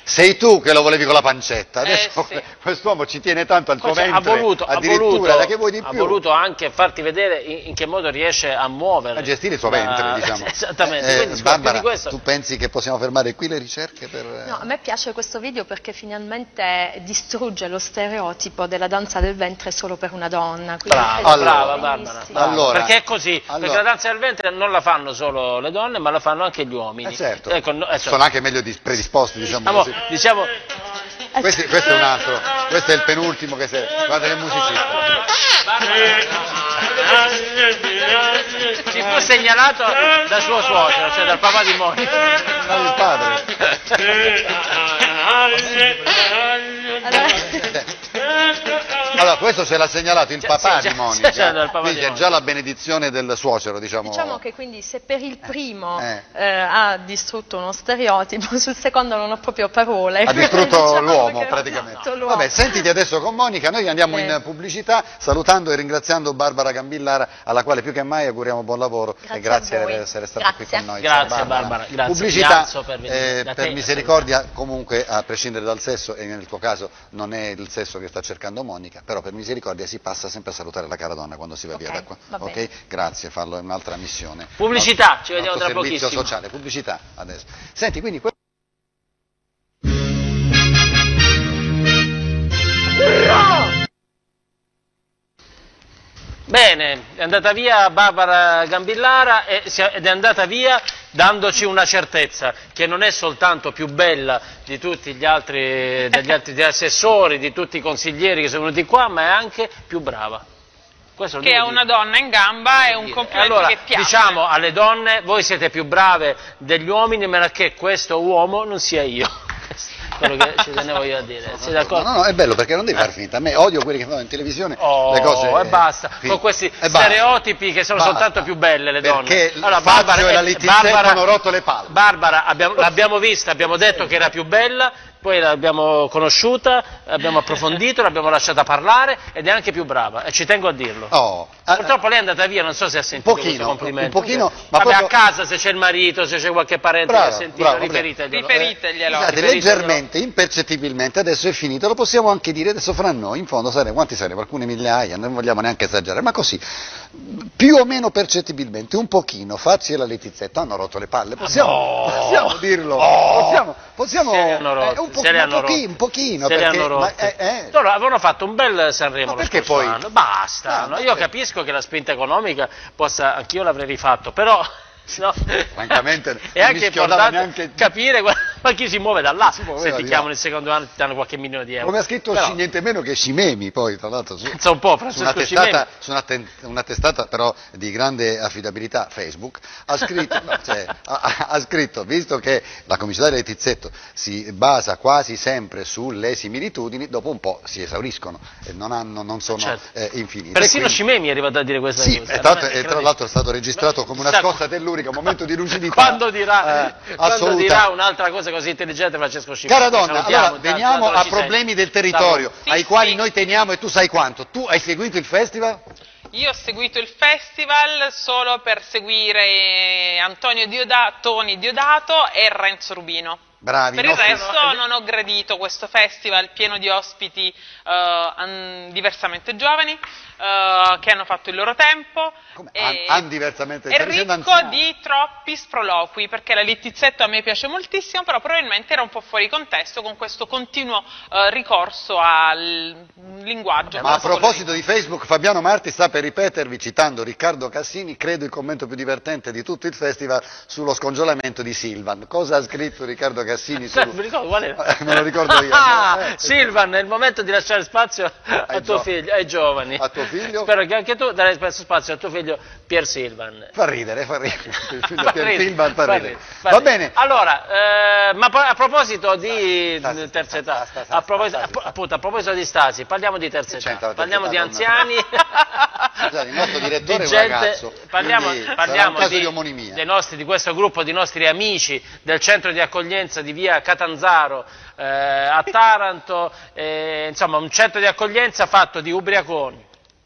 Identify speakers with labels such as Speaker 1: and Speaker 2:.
Speaker 1: sei tu che lo volevi con la pancetta, adesso
Speaker 2: sì.
Speaker 1: quest'uomo ci tiene tanto al tuo ventre,
Speaker 2: ha
Speaker 1: da che vuoi di più?
Speaker 2: Ha voluto anche farti vedere in che modo riesce a muovere.
Speaker 1: A gestire il suo ventre, diciamo.
Speaker 2: Esattamente, quindi
Speaker 1: Barbara,
Speaker 2: più di questo...
Speaker 1: tu pensi che possiamo fermare qui le ricerche?
Speaker 3: No, a me piace questo video perché finalmente distrugge lo stereotipo della danza del ventre solo per una donna.
Speaker 2: Brava Barbara.
Speaker 1: Allora,
Speaker 2: perché è così, perché la danza del ventre non la fanno solo le donne, ma la fanno anche gli uomini.
Speaker 1: Certo,
Speaker 2: ecco,
Speaker 1: sono anche meglio predisposti, diciamo così. Questo è un altro, questo è il penultimo che sei. Guarda che musicista.
Speaker 2: Ci fu segnalato da suo suocero, cioè dal papà di Monica.
Speaker 1: Il padre. Allora, questo ce l'ha segnalato il papà di Monica, quindi è già la benedizione del suocero, diciamo.
Speaker 3: Diciamo che quindi se per il primo ha distrutto uno stereotipo, sul secondo non ho proprio parole.
Speaker 1: Ha distrutto
Speaker 3: diciamo
Speaker 1: l'uomo praticamente. Vabbè, sentiti adesso con Monica, noi andiamo in pubblicità salutando e ringraziando Barbara Gambillara, alla quale più che mai auguriamo buon lavoro e grazie per essere stata qui con noi.
Speaker 2: Grazie Barbara, grazie.
Speaker 1: Pubblicità per misericordia, comunque a prescindere dal sesso, e nel tuo caso non è il sesso che sta cercando Monica, però per misericordia si passa sempre a salutare la cara donna quando si va via da qua. Ok? Grazie, farlo è un'altra missione.
Speaker 2: Pubblicità, ci vediamo tra pochissimo.
Speaker 1: Servizio sociale, pubblicità adesso. Senti, quindi
Speaker 2: Bene, è andata via Barbara Gambillara ed è andata via dandoci una certezza, che non è soltanto più bella di tutti gli altri, degli altri assessori, di tutti i consiglieri che sono venuti qua, ma è anche più brava. Questo
Speaker 4: che è una donna in gamba è un complimento
Speaker 2: allora,
Speaker 4: che piace.
Speaker 2: Diciamo alle donne, voi siete più brave degli uomini, ma che questo uomo non sia io. Quello che ci tenevo io a dire. Sei d'accordo?
Speaker 1: No, è bello perché non devi far finta. A me odio quelli che fanno in televisione le cose.
Speaker 2: E basta, con questi stereotipi che sono soltanto più belle le donne.
Speaker 1: Perché allora, Fazio e la Littizzetto hanno rotto le palle.
Speaker 2: Barbara, l'abbiamo vista, abbiamo detto che era più bella, poi l'abbiamo conosciuta, l'abbiamo approfondito, l'abbiamo lasciata parlare ed è anche più brava, e ci tengo a dirlo. Purtroppo lei è andata via, non so se ha sentito questo complimento.
Speaker 1: Un pochino,
Speaker 2: ma vabbè, a casa se c'è il marito, se c'è qualche parente che ha sentito, riferiteglielo.
Speaker 1: Leggermente, impercettibilmente, adesso è finito, lo possiamo anche dire adesso fra noi, in fondo quanti saremo? Alcune migliaia, non vogliamo neanche esagerare, ma così, più o meno percettibilmente, un pochino, Fazio e la Littizzetto hanno rotto le palle, possiamo dirlo, possiamo un pochino, perché
Speaker 2: loro avevano fatto un bel Sanremo lo scorso anno, basta, io capisco che la spinta economica possa, anch'io l'avrei rifatto, però no.
Speaker 1: Francamente
Speaker 2: è anche importante capire ma chi si muove da là, se ti chiamano il secondo anno ti danno qualche milione di euro.
Speaker 1: Come ha scritto niente meno che Scimemi, poi tra l'altro su una testata però di grande affidabilità, Facebook, ha scritto, visto che la comicità del Littizzetto si basa quasi sempre sulle similitudini, dopo un po' si esauriscono e non sono infinite.
Speaker 2: Persino Scimemi è arrivato a dire questa cosa.
Speaker 1: E tra l'altro è stato registrato come una scossa tellurica, un momento di lucidità.
Speaker 2: Quando dirà un'altra cosa così intelligente Francesco Scimemi.
Speaker 1: Cara donna, allora veniamo a problemi del territorio, ai quali noi teniamo, e tu sai quanto. Tu hai seguito il festival?
Speaker 4: Io ho seguito il festival solo per seguire Toni Diodato e Renzo Rubino.
Speaker 1: Bravi,
Speaker 4: per il resto non ho gradito questo festival pieno di ospiti diversamente giovani, che hanno fatto il loro tempo e ricco di troppi sproloqui, perché la Littizzetto a me piace moltissimo, però probabilmente era un po' fuori contesto con questo continuo ricorso al linguaggio.
Speaker 1: Ma a proposito di Facebook, Fabiano Marti sta per ripetervi, citando Riccardo Cassini, credo il commento più divertente di tutto il festival sullo scongiolamento di Silvan. Cosa ha scritto Riccardo Cassini? Me lo ricordo io.
Speaker 2: Silvan, è il momento di lasciare spazio a tuo figlio, ai giovani.
Speaker 1: A tuo figlio?
Speaker 2: Spero che anche tu darai spazio a tuo figlio Pier Silvan.
Speaker 1: Fa ridere. Il figlio Pier Silvan fa ridere. Va bene.
Speaker 2: Allora, ma a proposito di terza età, a proposito di Stasi, parliamo di terza età, parliamo di anziani.
Speaker 1: Il nostro direttore è un ragazzo,
Speaker 2: parliamo
Speaker 1: di
Speaker 2: questo gruppo di nostri amici del centro di accoglienza di via Catanzaro a Taranto, insomma un centro di accoglienza fatto di ubriaconi,